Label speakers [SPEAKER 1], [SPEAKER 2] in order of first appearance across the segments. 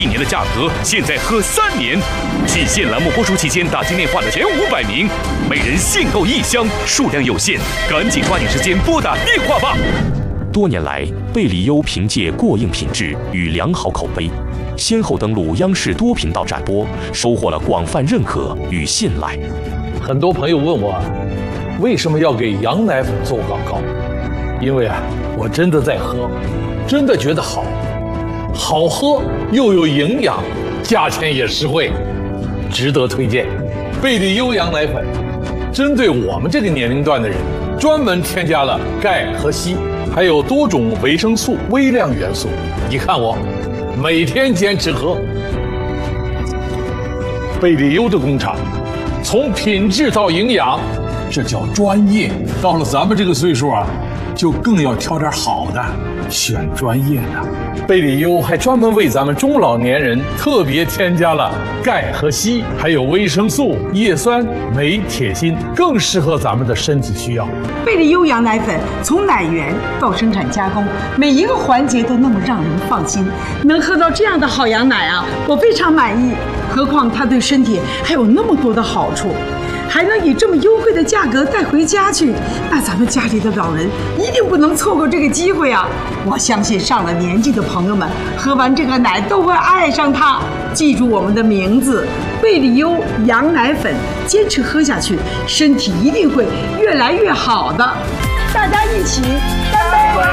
[SPEAKER 1] 1年的价格，现在喝3年。季限栏目播出期间打进电话的前500名，每人限购1箱，数量有限，赶紧抓紧时间拨打电话吧。多年来，贝里优凭借过硬品质与良好口碑，先后登陆央视多频道展播，收获了广泛认可与信赖。
[SPEAKER 2] 很多朋友问我，为什么要给羊奶粉做广告？因为我真的在喝，真的觉得好，好喝又有营养，价钱也实惠，值得推荐。贝里优羊奶粉针对我们这个年龄段的人，专门添加了钙和硒，还有多种维生素、微量元素。你看我每天坚持喝。贝里优的工厂，从品质到营养，这叫专业。到了咱们这个岁数就更要挑点好的，选专业的。贝里优还专门为咱们中老年人特别添加了钙和硒，还有维生素、叶酸、镁、铁、锌，更适合咱们的身体需要。
[SPEAKER 3] 贝里优羊奶粉从奶源到生产加工，每一个环节都那么让人放心。能喝到这样的好羊奶我非常满意。何况它对身体还有那么多的好处。还能以这么优惠的价格带回家去，那咱们家里的老人一定不能错过这个机会我相信上了年纪的朋友们喝完这个奶都会爱上它。记住我们的名字，贝里优羊奶粉，坚持喝下去，身体一定会越来越好的。大家一起干杯！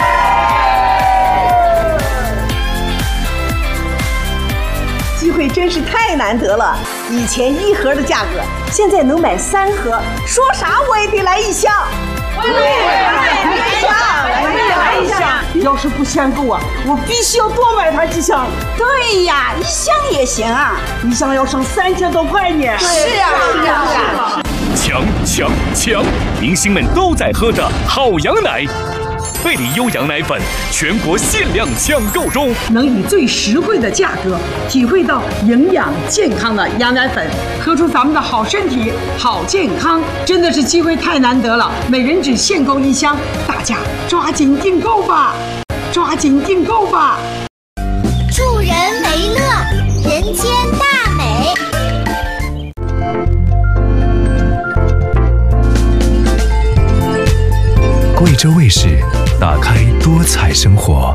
[SPEAKER 4] 机会真是太难得了，以前1盒的价格，现在能买3盒，说啥我也得来1箱。对，来一箱。
[SPEAKER 3] 要是不限购我必须要多买它几箱。
[SPEAKER 4] 对呀，1箱也行
[SPEAKER 3] 1箱要省3000多块呢。
[SPEAKER 4] 是啊。
[SPEAKER 1] 抢！明星们都在喝的好羊奶。贝里优羊奶粉全国限量抢购中，
[SPEAKER 3] 能以最实惠的价格体会到营养健康的羊奶粉，喝出咱们的好身体、好健康，真的是机会太难得了。每人只限购1箱，大家抓紧订购吧！
[SPEAKER 5] 助人为乐，人间大美。
[SPEAKER 6] 贵州卫视，打开多彩生活。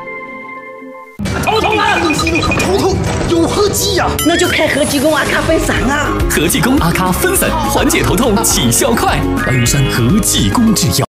[SPEAKER 7] 头痛有合剂呀，
[SPEAKER 4] 那就开合济宫阿卡分散
[SPEAKER 1] 合济宫阿卡分散，缓解头痛，起效快。白云山合济宫制药。